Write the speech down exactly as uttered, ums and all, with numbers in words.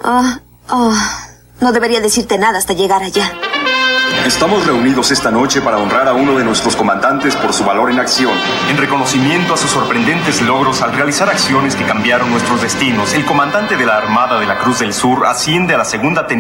Oh, oh, no debería decirte nada hasta llegar allá. Estamos reunidos esta noche para honrar a uno de nuestros comandantes por su valor en acción. En reconocimiento a sus sorprendentes logros al realizar acciones que cambiaron nuestros destinos, el comandante de la Armada de la Cruz del Sur asciende a la segunda teniente